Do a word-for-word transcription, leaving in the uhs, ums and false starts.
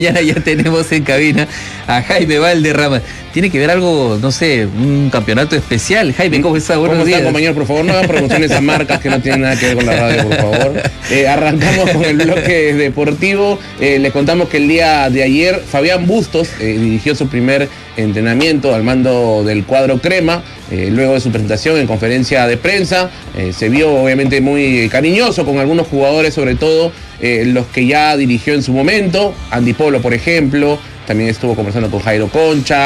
Ya, ya tenemos en cabina a Jaime Valderrama. Tiene que ver algo, no sé, un campeonato especial. Jaime, ¿cómo está? Buenos ¿Cómo días. está, compañero? Por favor, no hagan promociones a marcas que no tienen nada que ver con la radio, por favor. Eh, arrancamos con el bloque deportivo. Eh, les contamos que el día de ayer Fabián Bustos eh, dirigió su primer entrenamiento al mando del cuadro crema. Eh, luego de su presentación en conferencia de prensa, eh, se vio obviamente muy cariñoso con algunos jugadores, sobre todo eh, los que ya dirigió en su momento. Andy Polo, por ejemplo, también estuvo conversando con Jairo Concha.